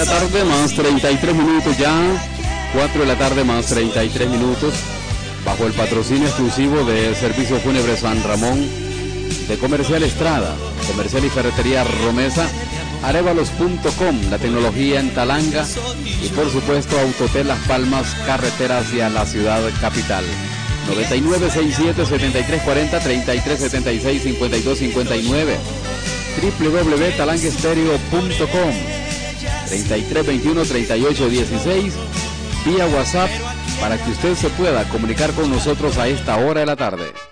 La tarde más 33 minutos ya, 4 de la tarde más 33 minutos, bajo el patrocinio exclusivo de Servicio Fúnebre San Ramón, de Comercial Estrada, Comercial y Ferretería Romesa, Arevalos.com, la tecnología en Talanga y por supuesto Autotel Las Palmas, carretera hacia la ciudad capital. 9967-7340-3376-5259, www.talangaestereo.com, 3321-3816, vía WhatsApp, para que usted se pueda comunicar con nosotros a esta hora de la tarde.